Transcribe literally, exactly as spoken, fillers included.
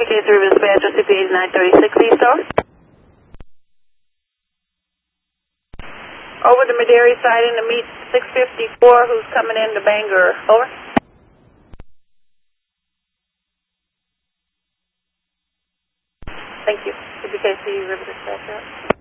K three River Dispatch, C P eighty-nine thirty-six East, over. Over to Madera siding to meet six fifty-four, who's coming into Bangor, over. Thank you. C P K C River Dispatch, out.